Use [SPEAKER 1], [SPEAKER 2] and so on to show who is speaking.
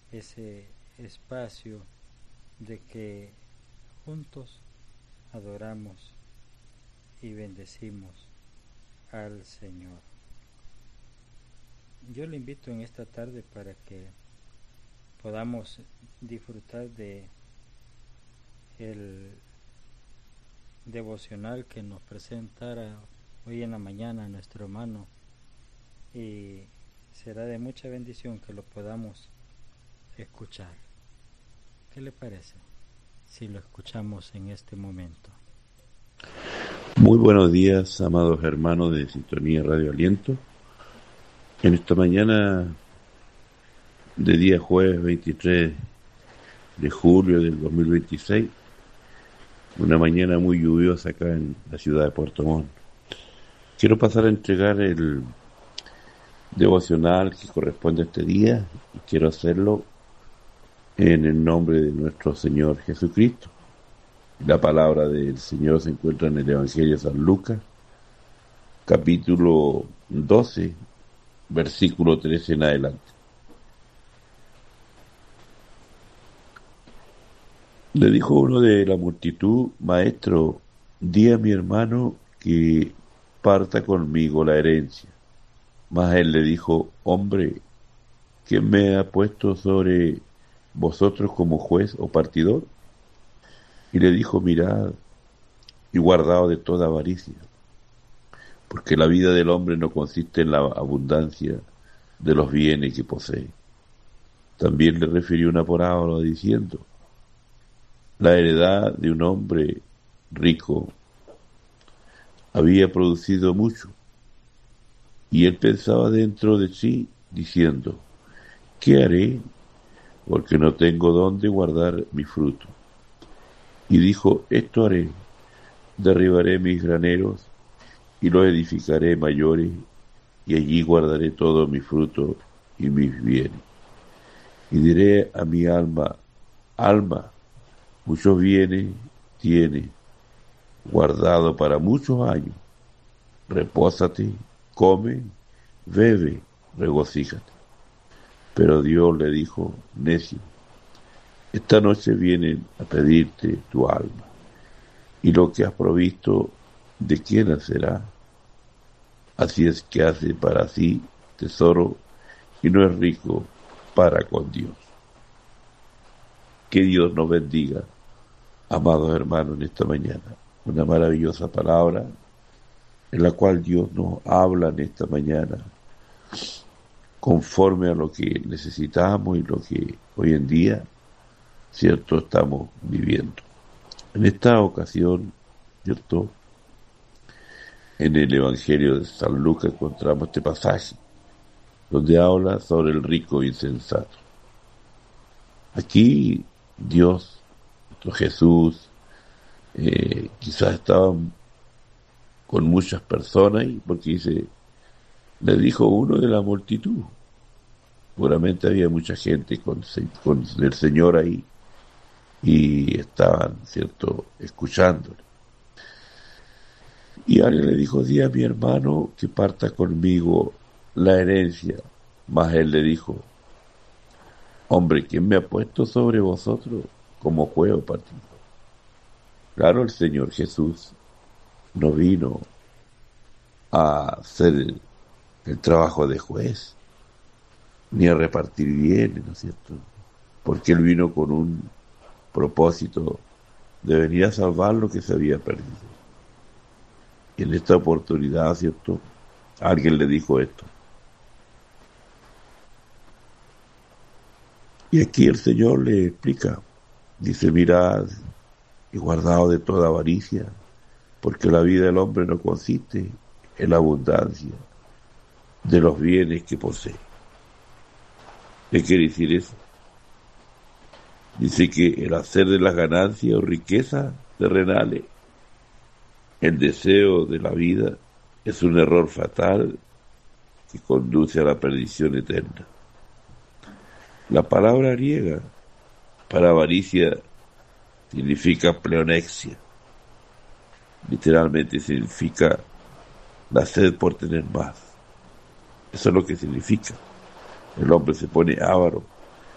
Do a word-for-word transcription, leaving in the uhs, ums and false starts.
[SPEAKER 1] ese espacio de que juntos adoramos y bendecimos al Señor. Yo le invito en esta tarde para que podamos disfrutar de el devocional que nos presentara hoy en la mañana nuestro hermano, y será de mucha bendición que lo podamos escuchar. ¿Qué le parece si lo escuchamos en este momento?
[SPEAKER 2] Muy buenos días, amados hermanos de Sintonía Radio Aliento. En esta mañana de día jueves veintitrés de julio del dos mil veintiséis, una mañana muy lluviosa acá en la ciudad de Puerto Montt, quiero pasar a entregar el devocional que corresponde a este día, y quiero hacerlo en el nombre de nuestro Señor Jesucristo. La palabra del Señor se encuentra en el Evangelio de San Lucas, capítulo doce, versículo trece en adelante. Le dijo uno de la multitud: Maestro, di a mi hermano que parta conmigo la herencia. Mas él le dijo: Hombre, ¿quién me ha puesto sobre vosotros como juez o partidor? Y le dijo: Mirad y guardaos de toda avaricia, porque la vida del hombre no consiste en la abundancia de los bienes que posee. También le refirió una parábola diciendo: La heredad de un hombre rico había producido mucho, y él pensaba dentro de sí, diciendo: ¿Qué haré? Porque no tengo dónde guardar mi fruto. Y dijo: Esto haré: derribaré mis graneros y los edificaré mayores, y allí guardaré todo mi fruto y mis bienes. Y diré a mi alma: Alma, muchos bienes tienes guardado para muchos años. Repósate, come, bebe, regocíjate. Pero Dios le dijo: Necio, esta noche vienen a pedirte tu alma, y lo que has provisto, ¿de quién será? Así es que hace para sí tesoro y no es rico para con Dios. Que Dios nos bendiga, amados hermanos, en esta mañana. Una maravillosa palabra en la cual Dios nos habla en esta mañana conforme a lo que necesitamos y lo que hoy en día, cierto, estamos viviendo. En esta ocasión, cierto, en el Evangelio de San Lucas encontramos este pasaje donde habla sobre el rico insensato. Aquí Dios, nuestro Jesús, eh, quizás estaba con muchas personas, porque dice, le dijo uno de la multitud. Seguramente había mucha gente con, con el Señor ahí, y estaban, cierto, escuchándole. Y alguien le dijo: Di a mi hermano que parta conmigo la herencia. Mas él le dijo: Hombre, ¿quién me ha puesto sobre vosotros como juez o partidor? Claro, el Señor Jesús no vino a hacer el, el trabajo de juez, ni a repartir bienes, ¿no es cierto? Porque Él vino con un propósito de venir a salvar lo que se había perdido. Y en esta oportunidad, ¿cierto?, alguien le dijo esto. Y aquí el Señor le explica, dice: Mirad y guardaos de toda avaricia, porque la vida del hombre no consiste en la abundancia de los bienes que posee. ¿Qué quiere decir eso? Dice que el hacer de las ganancias o riquezas terrenales el deseo de la vida es un error fatal que conduce a la perdición eterna. La palabra griega para avaricia significa pleonexia. Literalmente significa la sed por tener más. Eso es lo que significa. El hombre se pone avaro